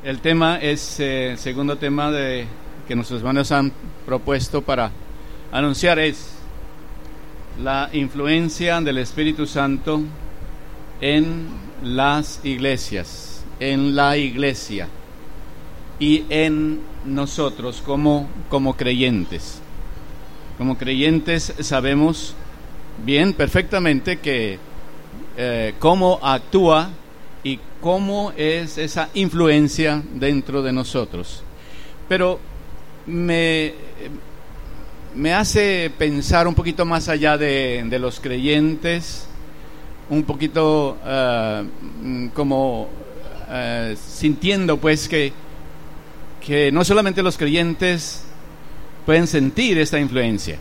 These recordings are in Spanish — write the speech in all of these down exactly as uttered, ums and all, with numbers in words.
El tema es el eh, segundo tema de, que nuestros hermanos han propuesto para anunciar es la influencia del Espíritu Santo en las iglesias, en la iglesia y en nosotros como, como creyentes. Como creyentes sabemos bien, perfectamente que eh, cómo actúa y cómo es esa influencia dentro de nosotros. Pero me, me hace pensar un poquito más allá de, de los creyentes, un poquito uh, como uh, sintiendo pues que, que no solamente los creyentes pueden sentir esta influencia,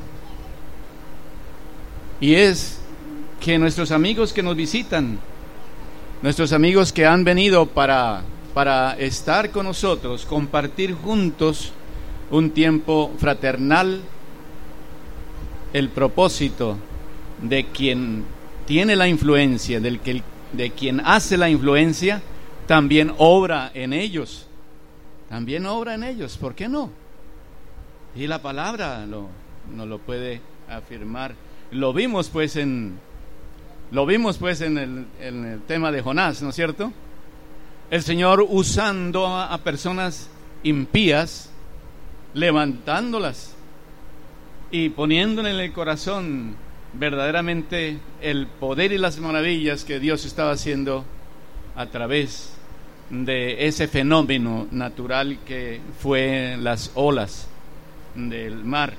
y es que nuestros amigos que nos visitan, nuestros amigos que han venido para, para estar con nosotros, compartir juntos un tiempo fraternal, el propósito de quien tiene la influencia, del que, de quien hace la influencia, también obra en ellos, también obra en ellos, ¿por qué no? Y la palabra lo, nos lo puede afirmar. Lo vimos pues en Lo vimos pues en el, en el tema de Jonás, ¿no es cierto? El Señor usando a, a personas impías, levantándolas y poniéndole en el corazón verdaderamente el poder y las maravillas que Dios estaba haciendo a través de ese fenómeno natural que fue las olas del mar.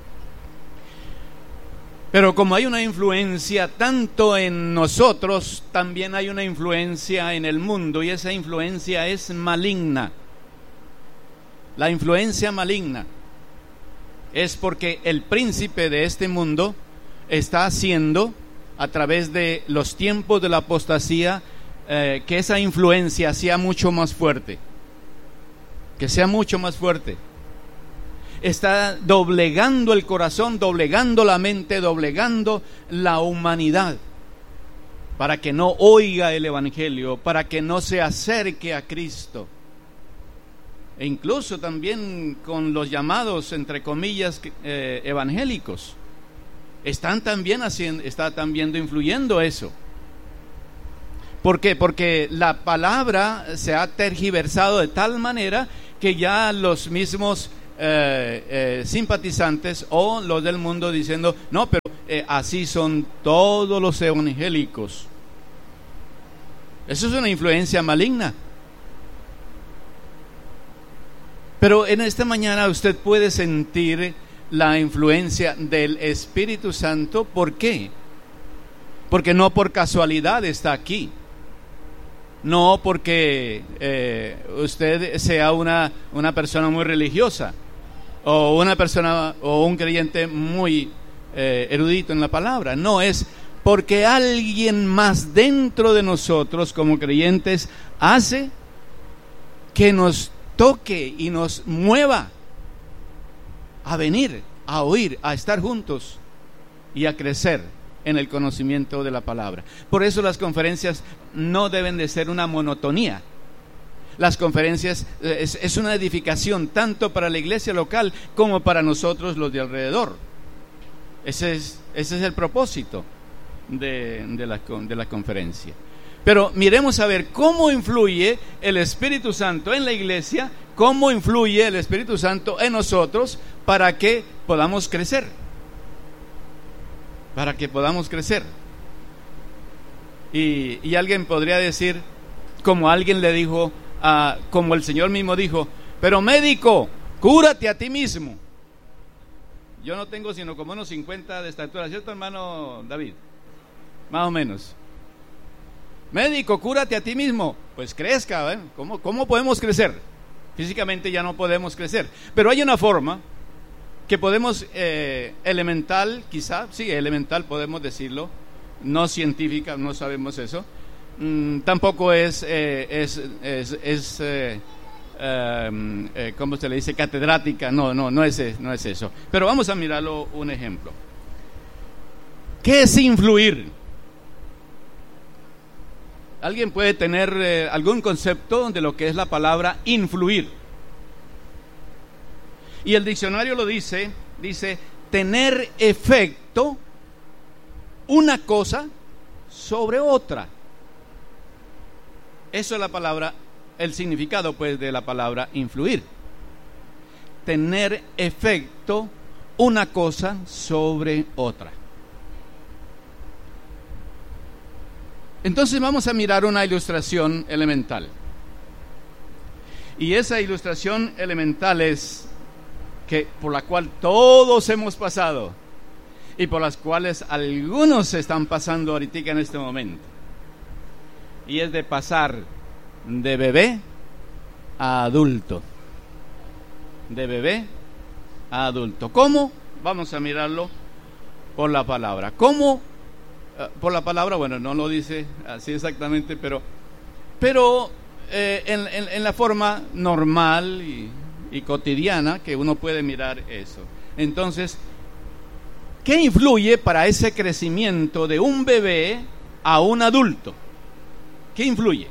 Pero como hay una influencia tanto en nosotros, también hay una influencia en el mundo, y esa influencia es maligna. La influencia maligna es porque el príncipe de este mundo está haciendo, a través de los tiempos de la apostasía, eh, que esa influencia sea mucho más fuerte, que sea mucho más fuerte. Está doblegando el corazón, doblegando la mente, doblegando la humanidad, para que no oiga el evangelio, para que no se acerque a Cristo. E incluso también con los llamados, entre comillas, eh, evangélicos, están también haciendo, está también influyendo eso. ¿Por qué? Porque la palabra se ha tergiversado de tal manera que ya los mismos Eh, eh, simpatizantes o los del mundo diciendo, no, pero eh, así son todos los evangélicos. Eso es una influencia maligna. Pero en esta mañana usted puede sentir la influencia del Espíritu Santo. ¿Por qué? Porque no por casualidad está aquí. No porque eh, usted sea una, una persona muy religiosa, o una persona o un creyente muy eh, erudito en la palabra. No, es porque alguien más dentro de nosotros como creyentes hace que nos toque y nos mueva a venir, a oír, a estar juntos y a crecer en el conocimiento de la palabra. Por eso las conferencias no deben de ser una monotonía. Las conferencias es, es una edificación tanto para la iglesia local como para nosotros los de alrededor. Ese es, ese es el propósito de, de, la, de la conferencia. Pero miremos a ver cómo influye el Espíritu Santo en la iglesia, cómo influye el Espíritu Santo en nosotros para que podamos crecer. Para que podamos crecer. Y, y alguien podría decir, como alguien le dijo, Uh, como el Señor mismo dijo, pero médico, cúrate a ti mismo. Yo no tengo sino como unos cincuenta de estatura, ¿cierto, hermano David? Más o menos. Médico, cúrate a ti mismo. Pues crezca, ¿eh? ¿Cómo, ¿Cómo podemos crecer? Físicamente ya no podemos crecer, pero hay una forma que podemos, eh, elemental, quizá, sí, elemental podemos decirlo, no científica, no sabemos eso. Mm, tampoco es, eh, es, es, es eh, eh, eh, ¿cómo se le dice? Catedrática. No, no, no es, no es eso. Pero vamos a mirarlo un ejemplo. ¿Qué es influir? ¿Alguien puede tener eh, algún concepto de lo que es la palabra influir? Y el diccionario lo dice, dice tener efecto una cosa sobre otra. Eso es la palabra, el significado pues de la palabra influir. Tener efecto una cosa sobre otra. Entonces vamos a mirar una ilustración elemental. Y esa ilustración elemental es que por la cual todos hemos pasado y por las cuales algunos están pasando ahorita en este momento. Y es de pasar de bebé a adulto. De bebé a adulto. ¿Cómo? Vamos a mirarlo por la palabra. ¿Cómo? Por la palabra, bueno, no lo dice así exactamente, pero, pero eh, en, en, en la forma normal y, y cotidiana que uno puede mirar eso. Entonces, ¿qué influye para ese crecimiento de un bebé a un adulto? ¿Qué influye?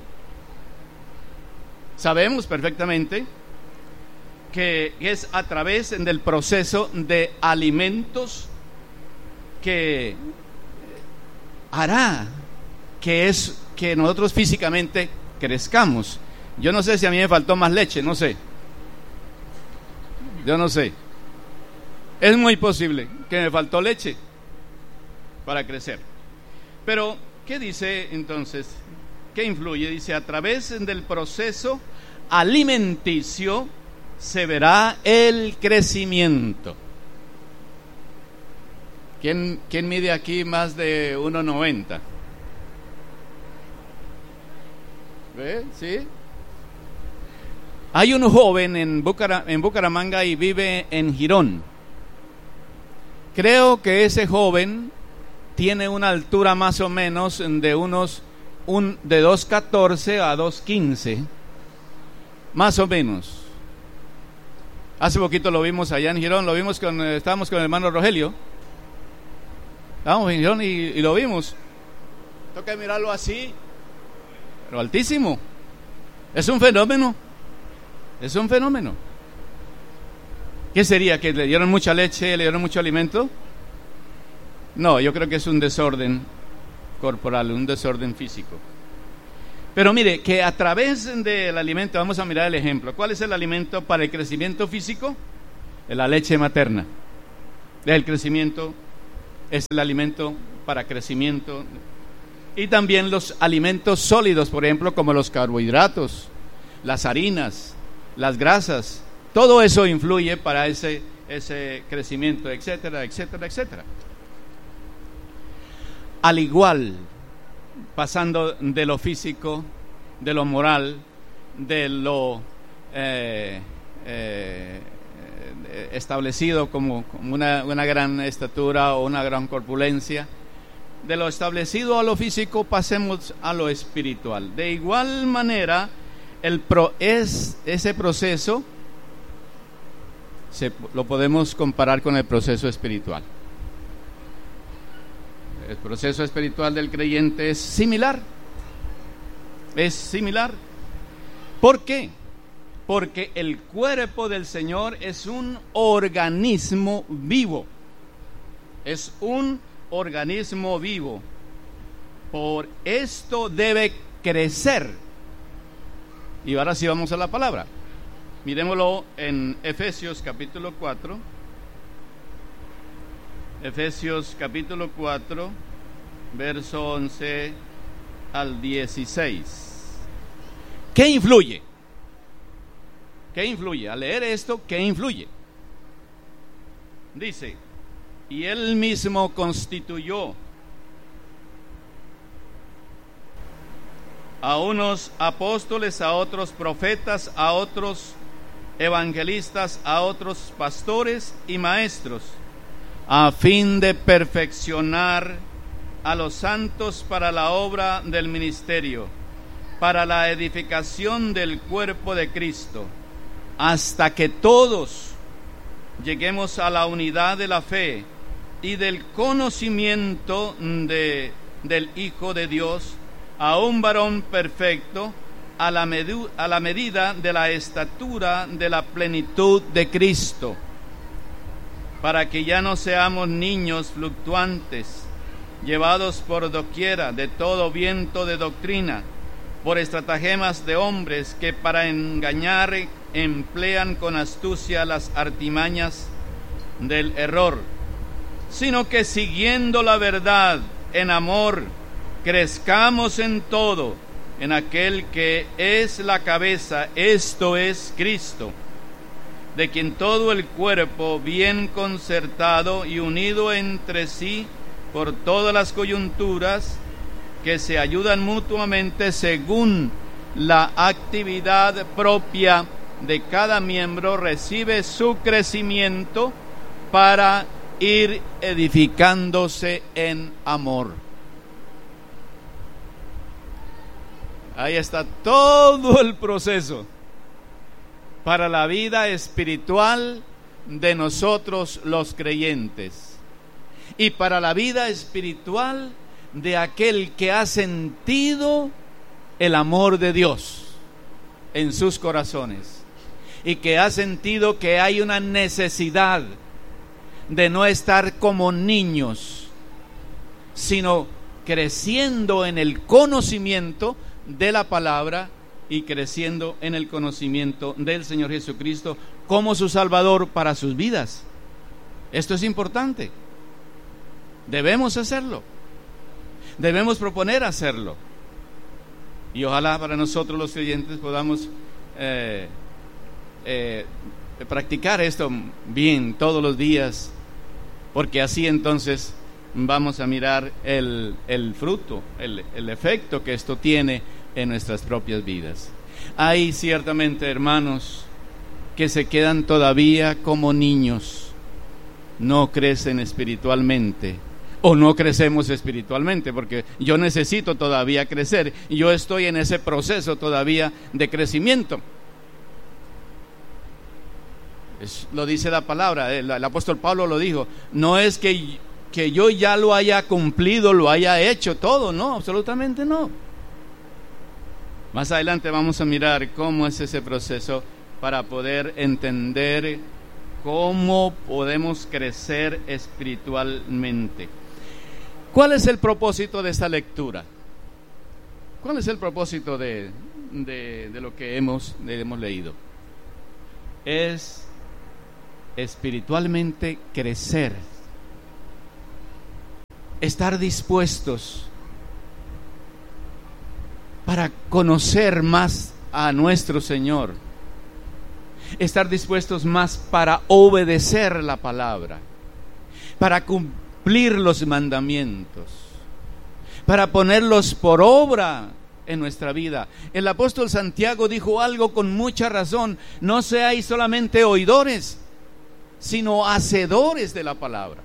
Sabemos perfectamente que es a través del proceso de alimentos que hará que es que nosotros físicamente crezcamos. Yo no sé si a mí me faltó más leche, no sé. Yo no sé. Es muy posible que me faltó leche para crecer. Pero, ¿qué dice entonces? ¿Qué influye? Dice, a través del proceso alimenticio se verá el crecimiento. ¿Quién, quién mide aquí más de uno noventa? ¿Ve? ¿Sí? Hay un joven en, Bucara, en Bucaramanga y vive en Girón. Creo que ese joven tiene una altura más o menos de unos un, de dos catorce a dos quince, más o menos. Hace poquito lo vimos allá en Girón, lo vimos con, estábamos con el hermano Rogelio. Estábamos en Girón y, y lo vimos. Toca mirarlo así, pero altísimo. Es un fenómeno. Es un fenómeno. ¿Qué sería? ¿Que le dieron mucha leche, le dieron mucho alimento? No, yo creo que es un desorden corporal, un desorden físico. Pero mire, que a través del alimento, vamos a mirar el ejemplo. ¿Cuál es el alimento para el crecimiento físico? La leche materna. El crecimiento es el alimento para crecimiento. Y también los alimentos sólidos, por ejemplo, como los carbohidratos, las harinas, las grasas. Todo eso influye para ese, ese crecimiento, etcétera, etcétera, etcétera. Al igual, pasando de lo físico, de lo moral, de lo eh, eh, establecido como, como una, una gran estatura o una gran corpulencia, de lo establecido a lo físico, pasemos a lo espiritual. De igual manera, el pro, es, ese proceso se, lo podemos comparar con el proceso espiritual. El proceso espiritual del creyente es similar. Es similar. ¿Por qué? Porque el cuerpo del Señor es un organismo vivo. Es un organismo vivo. Por esto debe crecer. Y ahora sí vamos a la palabra. Miremoslo en Efesios capítulo cuatro. Efesios capítulo cuatro, verso once al dieciséis. ¿Qué influye? ¿Qué influye? Al leer esto, ¿qué influye? Dice, y él mismo constituyó a unos apóstoles, a otros profetas, a otros evangelistas, a otros pastores y maestros, a fin de perfeccionar a los santos para la obra del ministerio, para la edificación del cuerpo de Cristo, hasta que todos lleguemos a la unidad de la fe y del conocimiento de, del Hijo de Dios, a un varón perfecto, a la, medu- a la medida de la estatura de la plenitud de Cristo, para que ya no seamos niños fluctuantes, llevados por doquiera de todo viento de doctrina, por estratagemas de hombres que para engañar emplean con astucia las artimañas del error, sino que siguiendo la verdad en amor, crezcamos en todo en aquel que es la cabeza, esto es Cristo, de quien todo el cuerpo, bien concertado y unido entre sí por todas las coyunturas, que se ayudan mutuamente según la actividad propia de cada miembro, recibe su crecimiento para ir edificándose en amor. Ahí está todo el proceso para la vida espiritual de nosotros los creyentes y para la vida espiritual de aquel que ha sentido el amor de Dios en sus corazones y que ha sentido que hay una necesidad de no estar como niños, sino creciendo en el conocimiento de la palabra y creciendo en el conocimiento del Señor Jesucristo como su Salvador para sus vidas. Esto es importante. Debemos hacerlo. Debemos proponer hacerlo. Y ojalá para nosotros los creyentes podamos eh, eh, practicar esto bien todos los días, porque así entonces vamos a mirar el, el fruto, el, el efecto que esto tiene en nuestras propias vidas. Hay ciertamente hermanos que se quedan todavía como niños, no crecen espiritualmente, o no crecemos espiritualmente, porque yo necesito todavía crecer, y yo estoy en ese proceso todavía de crecimiento. Es, lo dice la palabra, el, el apóstol Pablo lo dijo, no es que, que yo ya lo haya cumplido, lo haya hecho todo, no, absolutamente no. Más adelante vamos a mirar cómo es ese proceso para poder entender cómo podemos crecer espiritualmente. ¿Cuál es el propósito de esta lectura? ¿Cuál es el propósito de, de, de lo que hemos, de, hemos leído? Es espiritualmente crecer, estar dispuestos para conocer más a nuestro Señor, estar dispuestos más para obedecer la palabra, para cumplir los mandamientos, para ponerlos por obra en nuestra vida. El apóstol Santiago dijo algo con mucha razón: no seáis solamente oidores, sino hacedores de la palabra.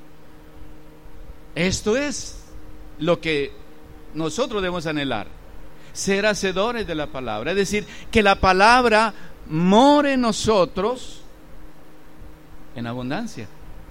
Esto es lo que nosotros debemos anhelar, ser hacedores de la palabra, es decir, que la palabra more en nosotros en abundancia.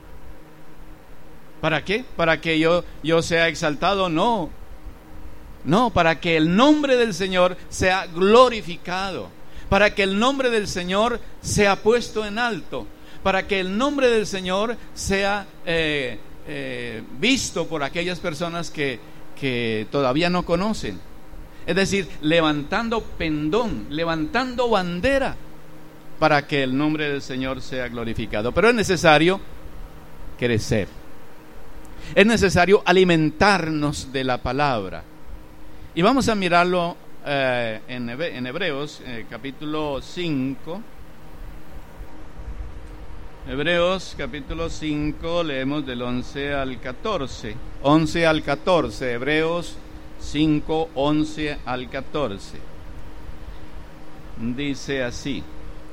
¿Para qué? ¿Para que yo, yo sea exaltado? No, no, para que el nombre del Señor sea glorificado, para que el nombre del Señor sea puesto en alto, para que el nombre del Señor sea eh, eh, visto por aquellas personas que, que todavía no conocen. Es decir, levantando pendón, levantando bandera para que el nombre del Señor sea glorificado. Pero es necesario crecer, es necesario alimentarnos de la palabra. Y vamos a mirarlo eh, en, Hebre- en Hebreos, eh, capítulo cinco. Hebreos capítulo cinco, leemos del once al catorce. once al catorce, Hebreos cinco, once al catorce. Dice así: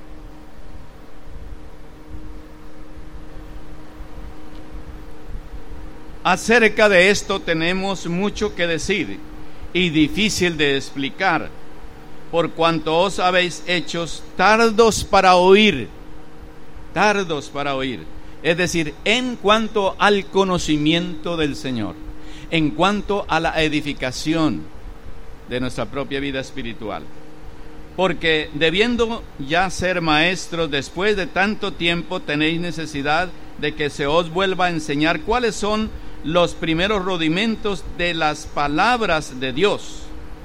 acerca de esto tenemos mucho que decir y difícil de explicar, por cuanto os habéis hecho tardos para oír, tardos para oír, es decir, en cuanto al conocimiento del Señor, en cuanto a la edificación, de nuestra propia vida espiritual. Porque debiendo ya ser maestros después de tanto tiempo, tenéis necesidad de que se os vuelva a enseñar cuáles son los primeros rudimentos de las palabras de Dios.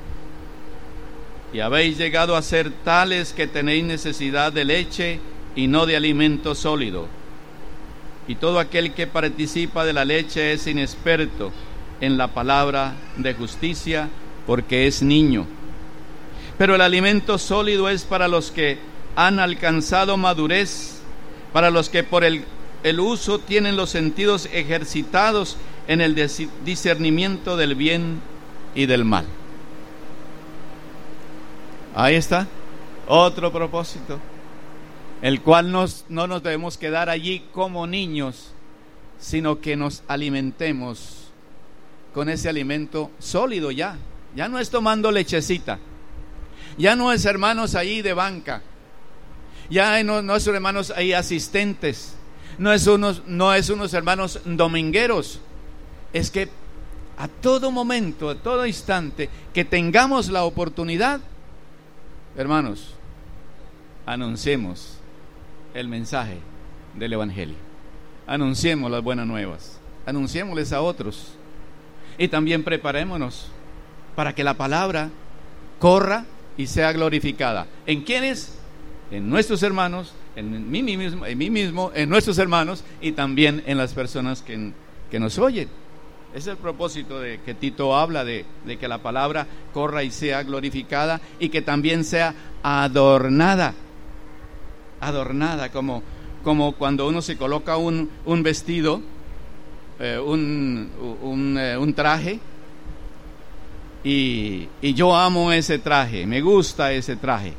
Y habéis llegado a ser tales que tenéis necesidad de leche y no de alimento sólido. Y todo aquel que participa de la leche es inexperto en la palabra de justicia, porque es niño. Pero el alimento sólido es para los que han alcanzado madurez, para los que por el, el uso tienen los sentidos ejercitados en el discernimiento del bien y del mal. Ahí está, otro propósito, el cual nos, no nos debemos quedar allí como niños, sino que nos alimentemos con ese alimento sólido ya. Ya no es tomando lechecita, ya no es hermanos ahí de banca, ya no, no es hermanos ahí asistentes, no es, unos, no es unos hermanos domingueros. Es que a todo momento, a todo instante que tengamos la oportunidad, hermanos, anunciemos el mensaje del Evangelio, anunciemos las buenas nuevas, anunciémosles a otros, y también preparémonos para que la palabra corra y sea glorificada. ¿En quiénes? En nuestros hermanos, en mí mismo, en mí mismo, en nuestros hermanos, y también en las personas que, que nos oyen. Ese es el propósito de que Tito habla de, de que la palabra corra y sea glorificada, y que también sea adornada, adornada, como, como cuando uno se coloca un, un vestido, eh, un, un, eh, un traje, y, y yo amo ese traje, me gusta ese traje,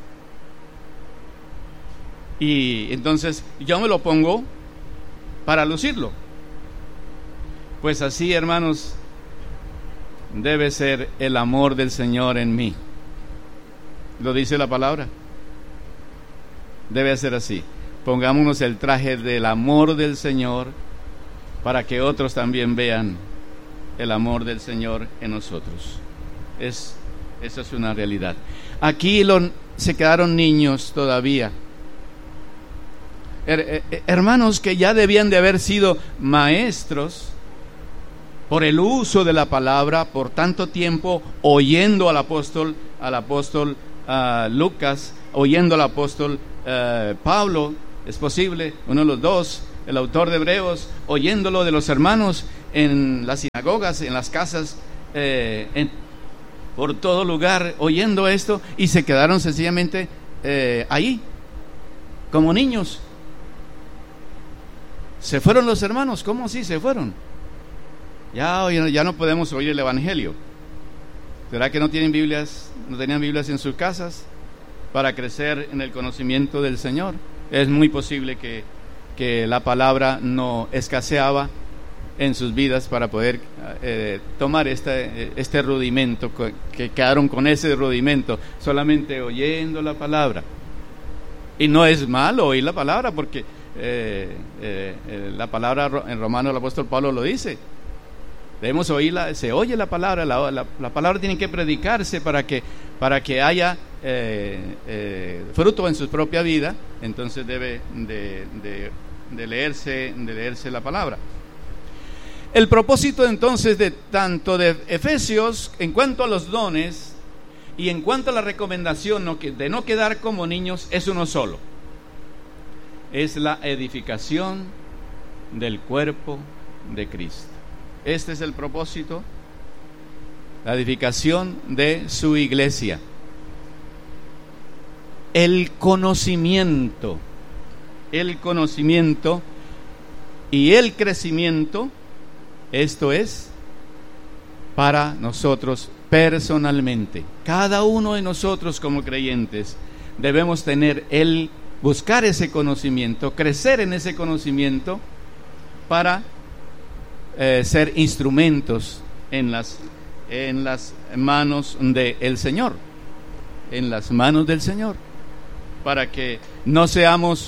y entonces yo me lo pongo para lucirlo. Pues así, hermanos, debe ser el amor del Señor en mí. Lo dice la palabra. Debe ser así. Pongámonos el traje del amor del Señor para que otros también vean el amor del Señor en nosotros. Es, eso es una realidad. Aquí lo, se quedaron niños todavía. Her, her, hermanos que ya debían de haber sido maestros por el uso de la palabra, por tanto tiempo oyendo al apóstol, al apóstol uh, Lucas, oyendo al apóstol uh, Pablo, es posible, uno de los dos, el autor de Hebreos, oyéndolo de los hermanos en las sinagogas, en las casas, eh, en, por todo lugar, oyendo esto, y se quedaron sencillamente eh, ahí, como niños. ¿Se fueron los hermanos? ¿Cómo así se fueron? Ya, ya no podemos oír el Evangelio. ¿Será que no tienen Biblias, no tenían Biblias en sus casas para crecer en el conocimiento del Señor? Es muy posible que, que la palabra no escaseaba en sus vidas para poder eh, tomar este, este rudimento, que quedaron con ese rudimento, solamente oyendo la palabra. Y no es malo oír la palabra, porque eh, eh, la palabra en Romanos el apóstol Pablo lo dice. Debemos oírla, se oye la palabra, la, la, la palabra tiene que predicarse para que, para que haya eh, eh, fruto en su propia vida. Entonces debe de, de, de, leerse, de leerse la palabra. El propósito entonces de tanto de Efesios en cuanto a los dones y en cuanto a la recomendación de no quedar como niños es uno solo: es la edificación del cuerpo de Cristo. Este es el propósito, la edificación de su iglesia. El conocimiento, el conocimiento y el crecimiento, esto es para nosotros personalmente. Cada uno de nosotros como creyentes debemos tener el buscar ese conocimiento, crecer en ese conocimiento para Eh, ser instrumentos en las, en las manos del Señor, en las manos del Señor, para que no seamos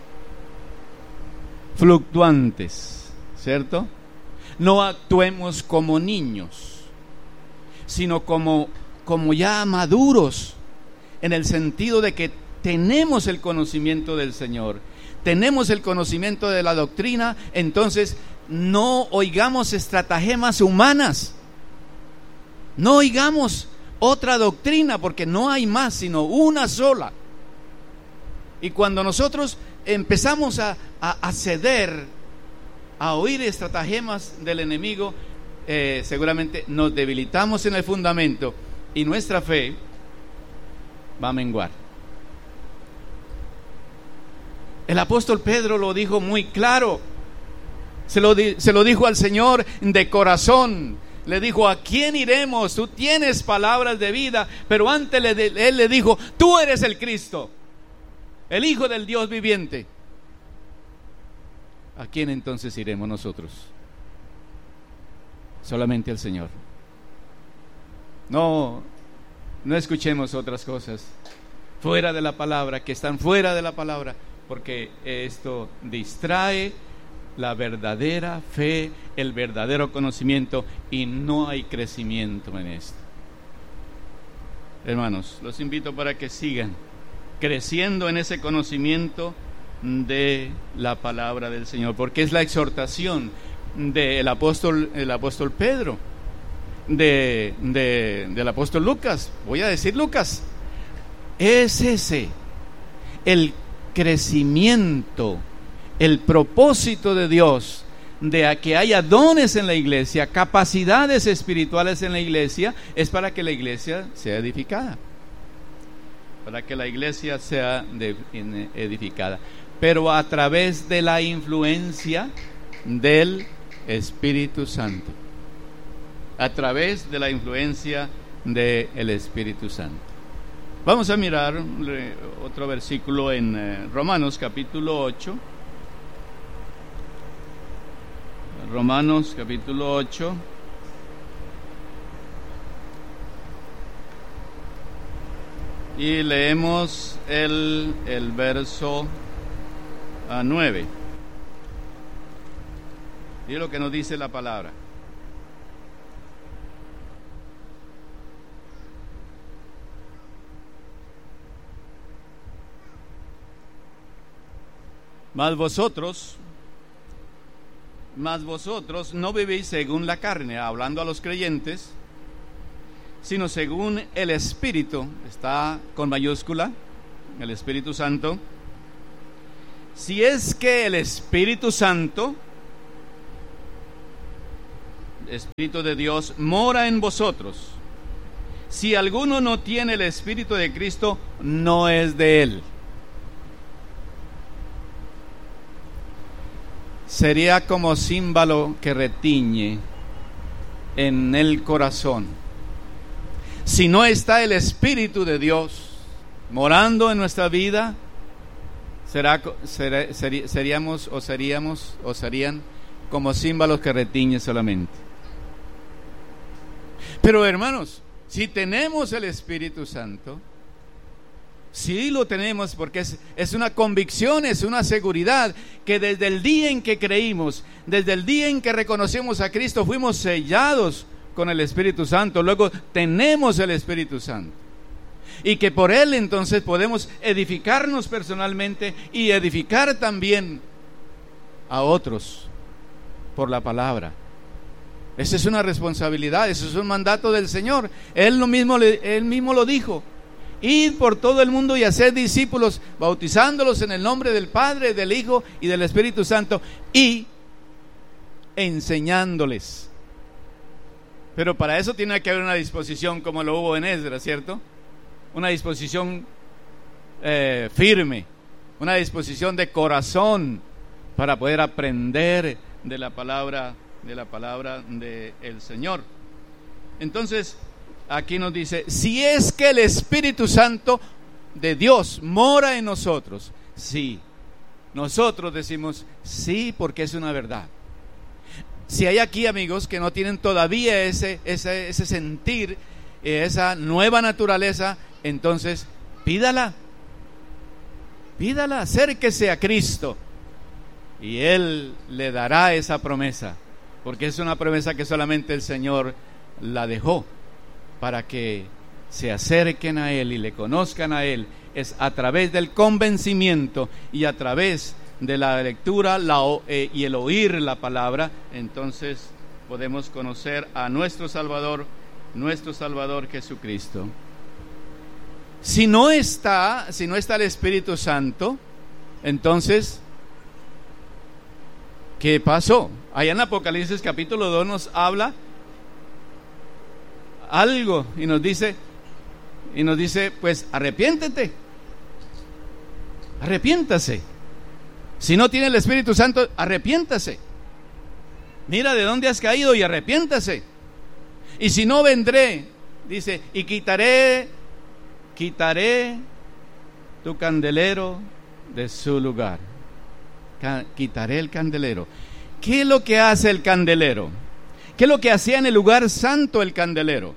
fluctuantes, ¿cierto? No actuemos como niños, sino como como ya maduros, en el sentido de que tenemos el conocimiento del Señor, tenemos el conocimiento de la doctrina. Entonces no oigamos estratagemas humanas, no oigamos otra doctrina, porque no hay más sino una sola. Y cuando nosotros empezamos a, a, a ceder, a oír estratagemas del enemigo, eh, seguramente nos debilitamos en el fundamento y nuestra fe va a menguar. El apóstol Pedro lo dijo muy claro, se lo, di, se lo dijo al Señor de corazón. Le dijo: ¿a quién iremos? Tú tienes palabras de vida. Pero antes le, él le dijo: tú eres el Cristo, el Hijo del Dios viviente. ¿A quién entonces iremos nosotros? Solamente al Señor. No, no escuchemos otras cosas fuera de la palabra, que están fuera de la palabra, porque esto distrae la verdadera fe, el verdadero conocimiento, y no hay crecimiento en esto. Hermanos, los invito para que sigan creciendo en ese conocimiento de la palabra del Señor, porque es la exhortación del apóstol, el apóstol Pedro, de, de, del apóstol Lucas. Voy a decir Lucas. Es ese el crecimiento, el propósito de Dios, de que haya dones en la iglesia, capacidades espirituales en la iglesia, es para que la iglesia sea edificada, para que la iglesia sea de, edificada, pero a través de la influencia del Espíritu Santo, a través de la influencia del Espíritu Santo. Vamos a mirar otro versículo en eh, Romanos capítulo ocho. Romanos capítulo ocho. Y leemos el, el verso a nueve. Y lo que nos dice la palabra. Mas vosotros, mas vosotros no vivís según la carne, hablando a los creyentes, sino según el Espíritu. Está con mayúscula, el Espíritu Santo. Si es que el Espíritu Santo, Espíritu de Dios, mora en vosotros. Si alguno no tiene el Espíritu de Cristo, no es de él. Sería como címbalo que retiñe en el corazón. Si no está el Espíritu de Dios morando en nuestra vida, será, será, seríamos o seríamos o serían como címbalos que retiñe solamente. Pero hermanos, si tenemos el Espíritu Santo, sí lo tenemos, porque es, es una convicción, es una seguridad, que desde el día en que creímos, desde el día en que reconocemos a Cristo, fuimos sellados con el Espíritu Santo. Luego tenemos el Espíritu Santo, y que por él entonces podemos edificarnos personalmente y edificar también a otros por la palabra. Esa es una responsabilidad, eso es un mandato del Señor. Él lo mismo, él mismo lo dijo: id por todo el mundo y haced discípulos, bautizándolos en el nombre del Padre, del Hijo y del Espíritu Santo, y enseñándoles. Pero para eso tiene que haber una disposición, como lo hubo en Esdras, ¿cierto? Una disposición eh, firme, una disposición de corazón para poder aprender de la palabra, de la palabra del Señor. Entonces, aquí nos dice: si es que el Espíritu Santo de Dios mora en nosotros. Sí, nosotros decimos sí, porque es una verdad. Si hay aquí amigos que no tienen todavía ese, ese, ese sentir, esa nueva naturaleza, entonces pídala, pídala, acérquese a Cristo y Él le dará esa promesa, porque es una promesa que solamente el Señor la dejó para que se acerquen a Él y le conozcan a Él, es a través del convencimiento y a través de la lectura la, eh, y el oír la palabra. Entonces podemos conocer a nuestro Salvador, nuestro Salvador Jesucristo. Si no está, si no está el Espíritu Santo, entonces, ¿qué pasó? Allá en Apocalipsis capítulo dos nos habla algo y nos dice, y nos dice, pues arrepiéntete, arrepiéntase. Si no tiene el Espíritu Santo, arrepiéntase. Mira de dónde has caído y arrepiéntase. Y si no, vendré, dice, y quitaré, quitaré tu candelero de su lugar. Ca- quitaré el candelero. ¿Qué es lo que hace el candelero? ¿Qué es lo que hacía en el lugar santo el candelero?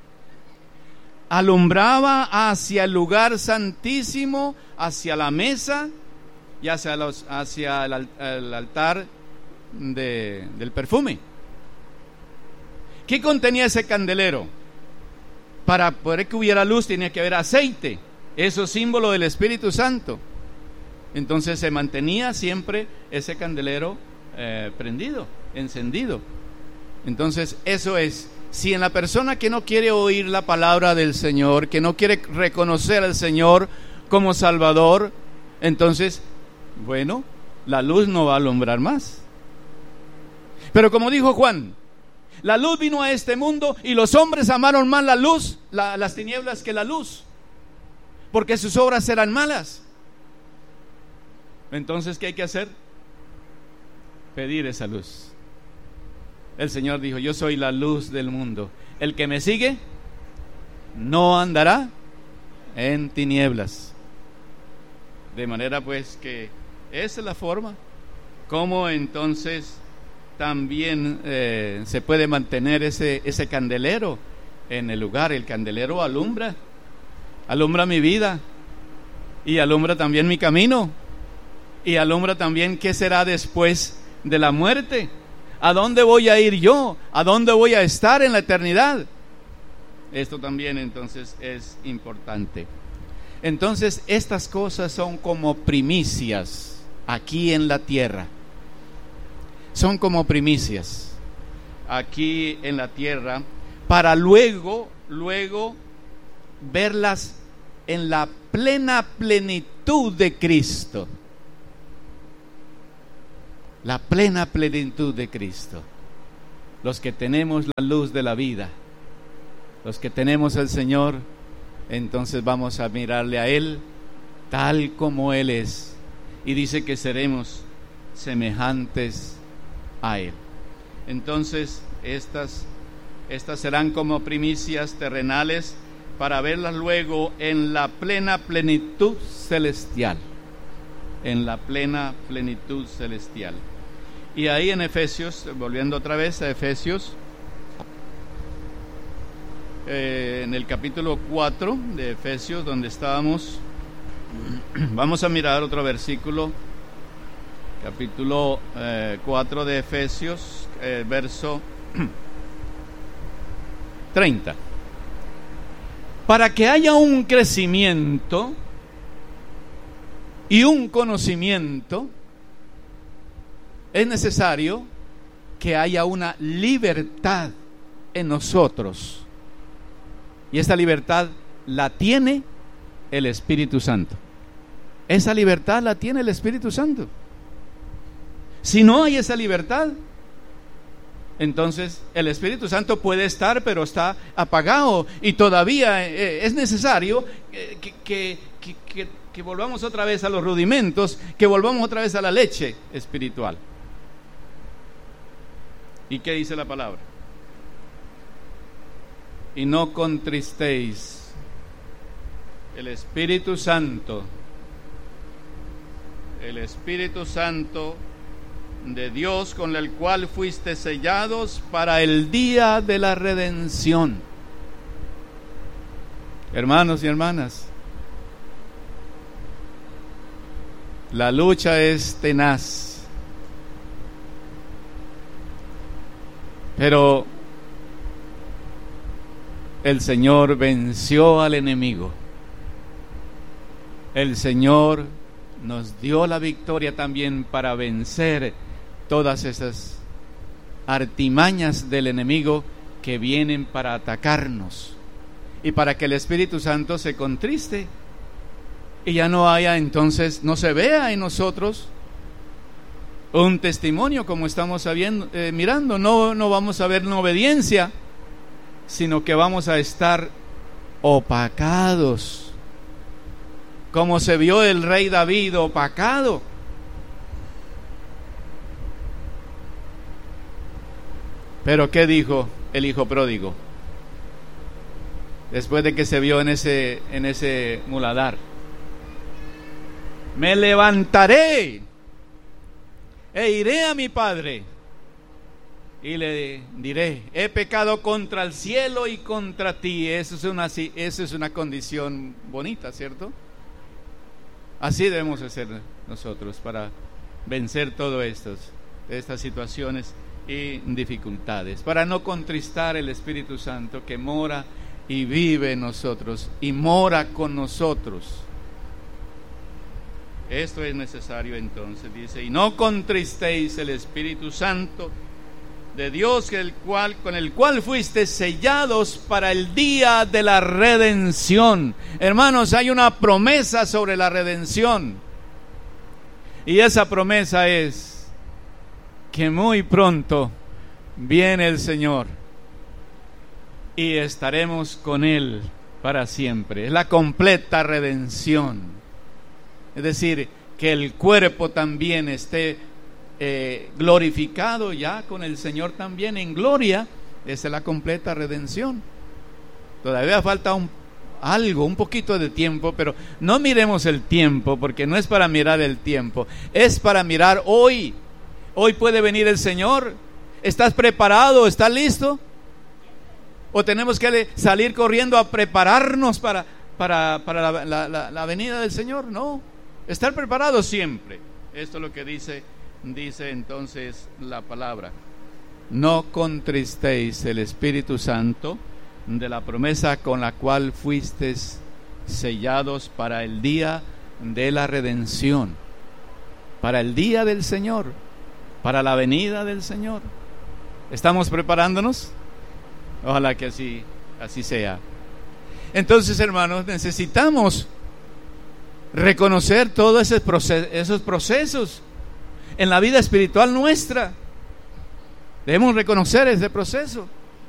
Alumbraba hacia el lugar santísimo, hacia la mesa y hacia, los, hacia el, el altar de, del perfume. ¿Qué contenía ese candelero? Para poder que hubiera luz tenía que haber aceite. Eso es símbolo del Espíritu Santo. Entonces se mantenía siempre ese candelero eh, prendido, encendido. Entonces eso es, si en la persona que no quiere oír la palabra del Señor, que no quiere reconocer al Señor como Salvador, entonces, bueno, la luz no va a alumbrar más. Pero como dijo Juan, la luz vino a este mundo y los hombres amaron más la luz, la, las tinieblas que la luz, porque sus obras eran malas. Entonces, ¿qué hay que hacer? Pedir esa luz. El Señor dijo, yo soy la luz del mundo. El que me sigue no andará en tinieblas. De manera pues que esa es la forma como entonces también eh, se puede mantener ese, ese candelero en el lugar. El candelero alumbra, alumbra mi vida y alumbra también mi camino y alumbra también qué será después de la muerte. ¿A dónde voy a ir yo? ¿A dónde voy a estar en la eternidad? Esto también entonces es importante. Entonces estas cosas son como primicias aquí en la tierra. Son como primicias aquí en la tierra para luego, luego verlas en la plena plenitud de Cristo. La plena plenitud de Cristo. Los que tenemos la luz de la vida, los que tenemos al Señor, entonces vamos a mirarle a Él tal como Él es. Y dice que seremos semejantes a Él. Entonces estas, estas serán como primicias terrenales para verlas luego en la plena plenitud celestial. En la plena plenitud celestial. Y ahí en Efesios, volviendo otra vez a Efesios, eh, en el capítulo cuatro de Efesios, donde estábamos, vamos a mirar otro versículo, capítulo eh, cuatro de Efesios, eh, verso treinta. Para que haya un crecimiento y un conocimiento, es necesario que haya una libertad en nosotros. Y esa libertad la tiene el Espíritu Santo. Esa libertad la tiene el Espíritu Santo. Si no hay esa libertad, entonces el Espíritu Santo puede estar, pero está apagado. Y todavía eh, es necesario eh, que, que, que, que, que volvamos otra vez a los rudimentos, que volvamos otra vez a la leche espiritual. ¿Y qué dice la palabra? Y no contristéis el Espíritu Santo, el Espíritu Santo de Dios, con el cual fuiste sellados para el día de la redención. Hermanos y hermanas, la lucha es tenaz. Pero el Señor venció al enemigo. El Señor nos dio la victoria también para vencer todas esas artimañas del enemigo que vienen para atacarnos y para que el Espíritu Santo se contriste y ya no haya, entonces no se vea en nosotros un testimonio como estamos sabiendo, eh, mirando. No, no vamos a ver una obediencia, sino que vamos a estar opacados, como se vio el rey David opacado. Pero ¿qué dijo el hijo pródigo después de que se vio en ese, en ese muladar? Me levantaré e iré a mi padre y le diré: he pecado contra el cielo y contra ti. Eso es una, eso es una condición bonita, ¿cierto? Así debemos hacer nosotros para vencer todas estas, estas situaciones y dificultades, para no contristar el Espíritu Santo que mora y vive en nosotros y mora con nosotros. Esto es necesario entonces, dice: y no contristéis el Espíritu Santo de Dios, el cual, con el cual fuiste sellados para el día de la redención. Hermanos, hay una promesa sobre la redención, y esa promesa es que muy pronto viene el Señor y estaremos con Él para siempre. Es la completa redención, es decir, que el cuerpo también esté eh, glorificado ya con el Señor también en gloria. Esa es la completa redención. Todavía falta un, algo, un poquito de tiempo, pero no miremos el tiempo, porque no es para mirar el tiempo, es para mirar hoy. Hoy puede venir el Señor. ¿Estás preparado? ¿Estás listo? ¿O tenemos que salir corriendo a prepararnos para, para, para la, la, la, la venida del Señor? No, estar preparado siempre. Esto es lo que dice, dice entonces la palabra: no contristéis el Espíritu Santo de la promesa con la cual fuisteis sellados para el día de la redención, para el día del Señor, para la venida del Señor. ¿Estamos preparándonos? Ojalá que así, así sea. Entonces, hermanos, necesitamos reconocer todos esos procesos, esos procesos en la vida espiritual nuestra. Debemos reconocer ese proceso.